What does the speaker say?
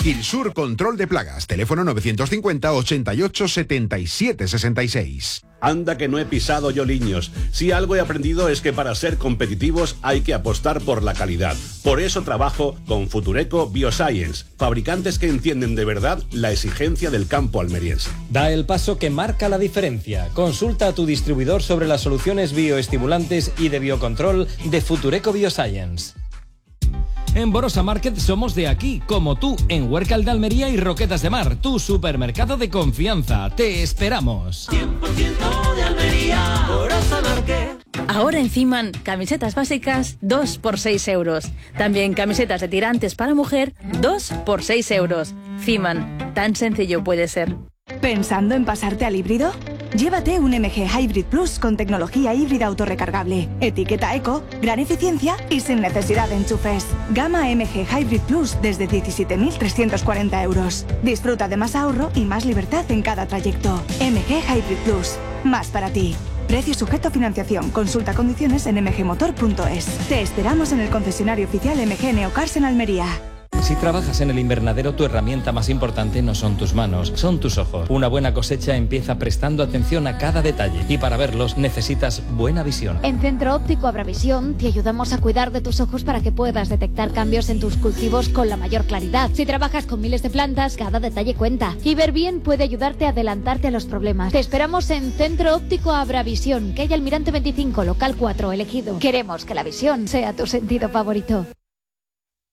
Quilsur Control de Plagas, teléfono 950 88 77 66. Anda que no he pisado yo liños. Si algo he aprendido es que para ser competitivos hay que apostar por la calidad. Por eso trabajo con Futureco Bioscience, fabricantes que entienden de verdad la exigencia del campo almeriense. Da el paso que marca la diferencia. Consulta a tu distribuidor sobre las soluciones bioestimulantes y de biocontrol de Futureco Bioscience. En Borosa Market somos de aquí, como tú, en Huércal de Almería y Roquetas de Mar, tu supermercado de confianza. Te esperamos. 100% de Almería, Borosa Market. Ahora en Ciman, camisetas básicas 2 por 6 euros. También camisetas de tirantes para mujer 2 por 6 euros. Ciman, tan sencillo puede ser. ¿Pensando en pasarte al híbrido? Llévate un MG Hybrid Plus con tecnología híbrida autorrecargable, etiqueta eco, gran eficiencia y sin necesidad de enchufes. Gama MG Hybrid Plus desde 17.340 euros. Disfruta de más ahorro y más libertad en cada trayecto. MG Hybrid Plus, más para ti. Precio sujeto a financiación. Consulta condiciones en mgmotor.es. Te esperamos en el concesionario oficial MG Neocars en Almería. Si trabajas en el invernadero, tu herramienta más importante no son tus manos, son tus ojos. Una buena cosecha empieza prestando atención a cada detalle y para verlos necesitas buena visión. En Centro Óptico Abravisión te ayudamos a cuidar de tus ojos para que puedas detectar cambios en tus cultivos con la mayor claridad. Si trabajas con miles de plantas, cada detalle cuenta. Y ver bien puede ayudarte a adelantarte a los problemas. Te esperamos en Centro Óptico Abravisión, calle Almirante 25, local 4, elegido. Queremos que la visión sea tu sentido favorito.